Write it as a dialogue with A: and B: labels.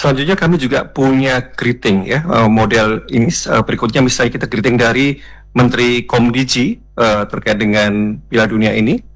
A: selanjutnya kami juga punya greeting ya, model ini berikutnya misalnya kita greeting dari Menteri Komdiji terkait dengan Piala Dunia ini.